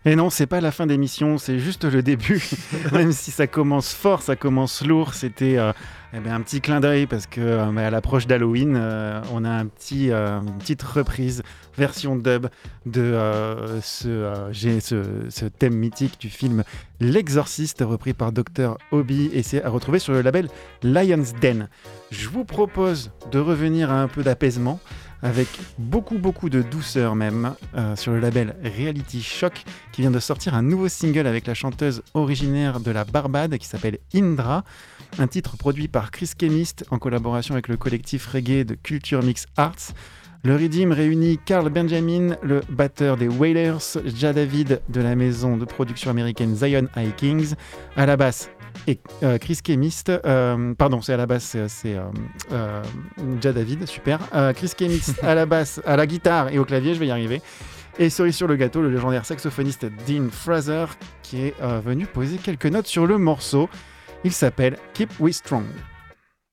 Et non, c'est pas la fin d'émission, c'est juste le début. Même si ça commence fort, ça commence lourd. C'était un petit clin d'œil parce que à l'approche d'Halloween, on a une petite reprise version dub de ce thème mythique du film L'Exorciste, repris par Dr. Obi, et c'est à retrouver sur le label Lion's Den. Je vous propose de revenir à un peu d'apaisement, avec beaucoup de douceur même, sur le label Reality Shock, qui vient de sortir un nouveau single avec la chanteuse originaire de la Barbade qui s'appelle Indra, un titre produit par Chris Chemist en collaboration avec le collectif reggae de Culture Mix Arts. Le Redeem réunit Carl Benjamin, le batteur des Wailers, Jadavid de la maison de production américaine Zion High Kings, à la basse, et Chris Chemist, c'est à la basse, c'est Jadavid, super. Chris Chemist à la basse, à la guitare et au clavier, je vais y arriver. Et cerise sur le gâteau, le légendaire saxophoniste Dean Fraser, qui est venu poser quelques notes sur le morceau. Il s'appelle Keep We Strong.